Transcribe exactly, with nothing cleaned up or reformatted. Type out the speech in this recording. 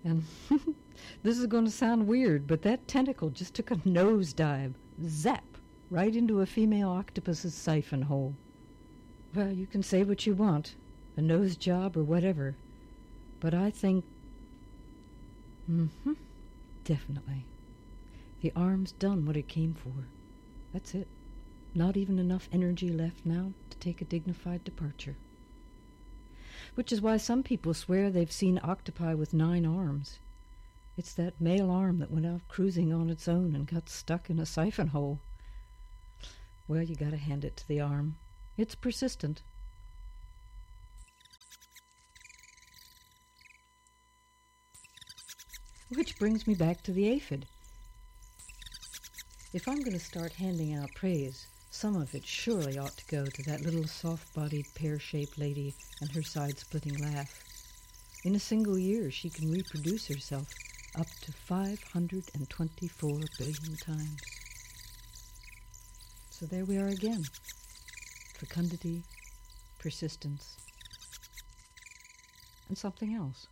And this is going to sound weird, but that tentacle just took a nosedive, zap, right into a female octopus's siphon hole. Well, you can say what you want, a nose job or whatever, but I think, mm-hmm, definitely, the arm's done what it came for. That's it. Not even enough energy left now to take a dignified departure. Which is why some people swear they've seen octopi with nine arms. It's that male arm that went out cruising on its own and got stuck in a siphon hole. Well, you gotta hand it to the arm. It's persistent. Which brings me back to the aphid. If I'm going to start handing out praise, some of it surely ought to go to that little soft-bodied, pear-shaped lady and her side-splitting laugh. In a single year, she can reproduce herself up to five hundred twenty-four billion times. So there we are again. Fecundity, persistence, and something else.